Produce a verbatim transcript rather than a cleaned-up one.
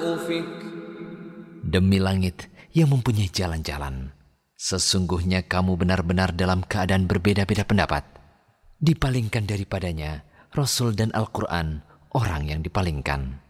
أفك. Demi langit yang mempunyai jalan-jalan, sesungguhnya kamu benar-benar dalam keadaan berbeda-beda pendapat. Dipalingkan daripadanya Rasul dan Al-Quran, orang yang dipalingkan.